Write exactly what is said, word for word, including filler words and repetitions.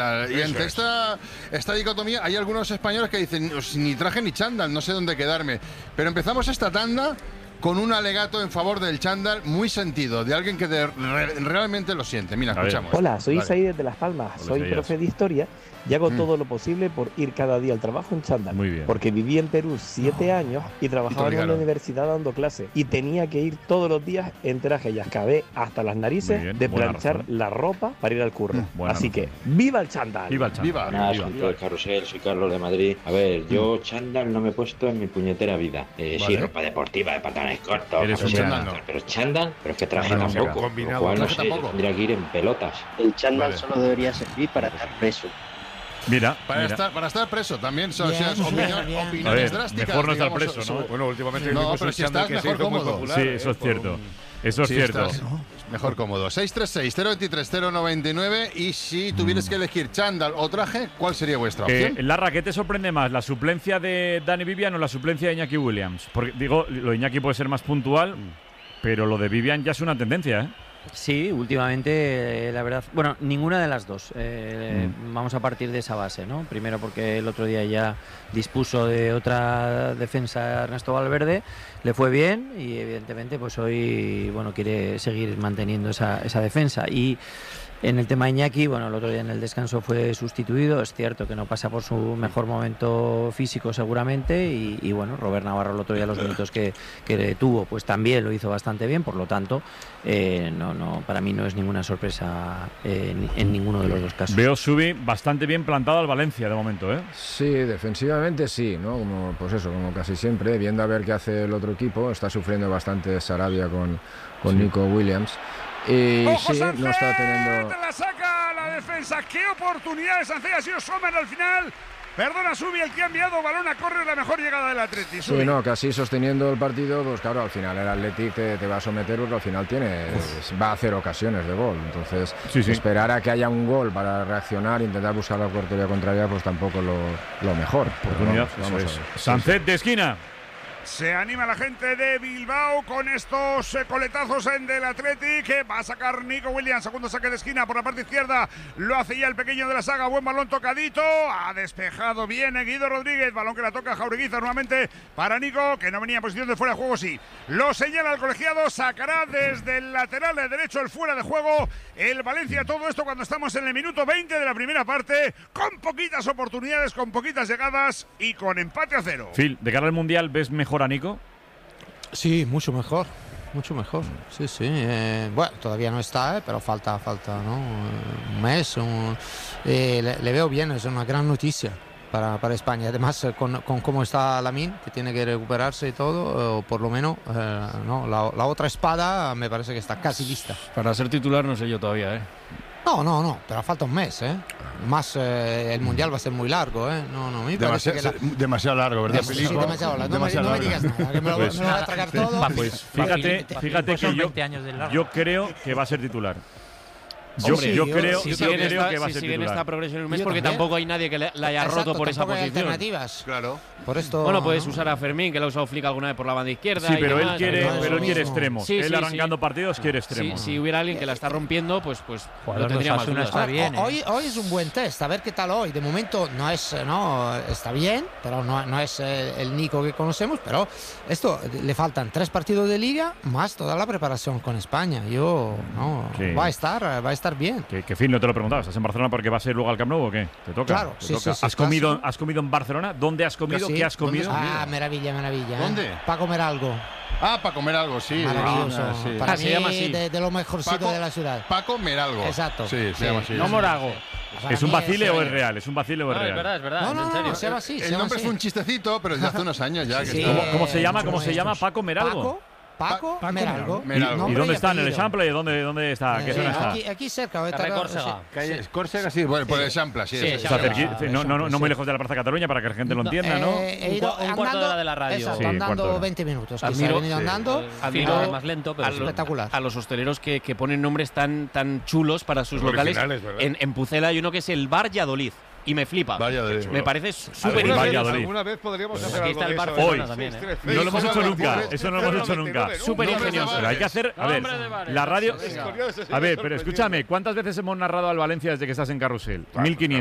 Y entre esta, esta dicotomía hay algunos españoles que dicen ni traje ni chándal, no sé dónde quedarme. Pero empezamos esta tanda con un alegato en favor del chándal muy sentido, de alguien que de, re, realmente lo siente. Mira, escuchamos. Hola, soy Isaí desde Las Palmas, Hola, soy Isaías. profe de historia y hago mm. todo lo posible por ir cada día al trabajo en chándal. Muy bien. Porque viví en Perú siete no. años y trabajaba y en la universidad dando clases. Y tenía que ir todos los días en traje y acabé hasta las narices de planchar razón. la ropa para ir al curro. Mm, Así razón. que, ¡viva el chándal! ¡Viva el chándal! ¡Viva! Buenas, soy el Carrusel, soy Carlos de Madrid. A ver, yo mm. chándal no me he puesto en mi puñetera vida. Eh, vale. Sí, ropa deportiva, de pantalones cortos. Eres un chándal, no. Pero chándal, pero es que traje no, tampoco. Combinado, lo cual, no sé, tampoco. tendría que ir en pelotas. El chándal vale. solo debería servir para estar preso. Mira, para, mira. Estar, para estar preso también son bien, o sea, opinión, bien. opiniones ver, drásticas. Mejor no estar digamos, preso, ¿no? Bueno, últimamente no, pero si estás mejor cómodo. Popular, sí, eso es cierto. Un... Eso es sí, cierto. Estás, ¿no? Mejor cómodo. seis tres seis, cero dos tres, cero nueve nueve. Y si tuvieras mm. que elegir chándal o traje, ¿cuál sería vuestra opción? Eh, Larra, ¿qué te sorprende más? ¿La suplencia de Dani Vivian o la suplencia de Iñaki Williams? Porque digo, lo de Iñaki puede ser más puntual, mm. pero lo de Vivian ya es una tendencia, ¿eh? Sí, últimamente, eh, la verdad, bueno, ninguna de las dos. Eh, mm. Vamos a partir de esa base, ¿no? Primero porque el otro día ya dispuso de otra defensa Ernesto Valverde, le fue bien y evidentemente pues hoy, bueno, quiere seguir manteniendo esa, esa defensa. Y en el tema Iñaki, bueno, el otro día en el descanso fue sustituido, es cierto que no pasa por su mejor momento físico seguramente y, y bueno, Robert Navarro el otro día los minutos que, que tuvo, pues también lo hizo bastante bien, por lo tanto, eh, no, no, para mí no es ninguna sorpresa eh, en, en ninguno de los dos casos. Veo Subi bastante bien plantado al Valencia de momento, ¿eh? Sí, defensivamente sí, ¿no? Como, pues eso, como casi siempre, viendo a ver qué hace el otro equipo, está sufriendo bastante Sarabia con, con sí. Nico Williams. Y ¡Ojo, sí, Sánchez! no está teniendo... La saca la defensa. ¡Qué oportunidades! Sánchez ha sido Sommer al final. Perdona, Subi, el que ha enviado balón a córner, la mejor llegada del Atleti. Sí, no, casi sosteniendo el partido, pues claro, al final el Atleti te, te va a someter, porque al final tiene, va a hacer ocasiones de gol. Entonces, sí, sí. esperar a que haya un gol para reaccionar, intentar buscar la portería contraria, pues tampoco lo, lo mejor. Oportunidad, vamos, vamos a ver. Sánchez de esquina. Se anima la gente de Bilbao con estos eh, coletazos en del Athletic, que va a sacar Nico Williams, segundo saque de esquina por la parte izquierda, lo hace ya el pequeño de la saga, buen balón tocadito, ha despejado bien Guido Rodríguez, balón que la toca Jaureguizar nuevamente para Nico, que no venía en posición de fuera de juego, sí, lo señala el colegiado, sacará desde el lateral de derecho el fuera de juego, el Valencia, todo esto cuando estamos en el minuto veinte de la primera parte, con poquitas oportunidades, con poquitas llegadas y con empate a cero. Phil, de cara al Mundial, ¿ves mejor a Nico? Sí, mucho mejor, mucho mejor. Sí, sí. Eh, bueno, todavía no está, eh, pero falta, falta, ¿no? Un mes. Un, eh, le, le veo bien, es una gran noticia para, para España. Además, eh, con, con cómo está Lamine, que tiene que recuperarse y todo, eh, o por lo menos, eh, no, la, la otra espada me parece que está casi lista. Para ser titular no sé yo todavía, ¿eh? No, no, no, pero falta un mes, ¿eh? Más eh, el Mundial va a ser muy largo, ¿eh? No, no, me Demasi parece que la... demasiado largo, ¿verdad? Sí, sí, demasiado largo. No, demasiado me, no me digas nada, que me lo, pues, me lo voy a tragar todo. Pues fíjate, fíjate que yo, yo creo que va a ser titular. Yo, Hombre, yo, yo creo, si yo siguen creo esta, que va a si ser siguen titular. esta progresión en un mes, yo porque también. tampoco hay nadie que le, la haya Exacto, roto por esa posición. Alternativas. Claro. Por esto, bueno, puedes ¿no? usar a Fermín, que lo ha usado Flick alguna vez por la banda izquierda. Sí, y pero demás, él quiere, no, pero él quiere extremos. Sí, él sí, arrancando sí. partidos quiere extremos. Sí, si hubiera alguien que la está rompiendo, pues, pues Jugador no tendría más dudas. está bien, ¿eh? hoy, hoy es un buen test, a ver qué tal hoy. De momento no es, no está bien, pero no, no es el Nico que conocemos. Pero esto le faltan tres partidos de liga más toda la preparación con España. Yo no sí. va a estar, va a estar bien. Que, que fin, no te lo preguntaba. ¿Estás en Barcelona porque vas a ir luego al Camp Nou o qué? ¿Te toca? Claro, ¿Te sí, toca? sí, sí, ¿Has comido, casi. has comido en Barcelona? ¿Dónde has comido? Sí. ¿Qué has comido? Ah, maravilla, maravilla. ¿Dónde? ¿eh? Para comer algo. Ah, para comer algo, sí. Maravilloso. Ah, sí. Para Ah, mí, se llama así. de, de lo mejorcito Paco, de la ciudad. Para comer algo. Exacto. Sí, se Sí. llama así. No sí. Morago. Para ¿Es un mí vacile es, o eh, es real? ¿Es un vacile o es No, es real? verdad, es verdad. No, no, en serio. no, se llama así. se El llama nombre así. fue un chistecito, pero desde hace unos años ya. Que Sí, está- ¿Cómo, cómo se llama? mucho ¿Cómo se llama? maestros. ¿Paco Meralgo? Paco, Paco Meralgo. Meralgo. ¿Y dónde está? ¿En el apellido. Eixample? ¿Dónde, dónde está? ¿Qué Eh, zona está? Aquí, aquí cerca. Carrer Córcega. Calle Córcega, sí, bueno, por el Champla, sí. Sí, eso. O sea, Eixample. cerqui- no, no, no, no muy lejos de la Plaza Cataluña para que la gente lo entienda, ¿no? Eh, he ido Un cu- un cuarto de hora de la radio. Exacto, Sí, cuarto de andando hora. veinte minutos. Quizá Admiro- he venido sí. andando. Admiro- pero más lento, pero a sí. lo- espectacular. A los hosteleros que, que ponen nombres tan, tan chulos para sus locales. Originales, ¿verdad? En, en Pucela hay uno que es el Bar Yadolid. y me flipa. Valladolid. Me parece súper ¿Alguna, vez, Valladolid. alguna vez podríamos hacer Aquí algo está el de eso. Barcelona Hoy. también, ¿eh? No lo hemos hecho nunca. Eso no lo hemos hecho nunca. Súper ingenioso. Pero hay que hacer. A ver, la radio. A ver, pero escúchame, ¿cuántas veces hemos narrado al Valencia desde que estás en Carrusel? mil quinientas.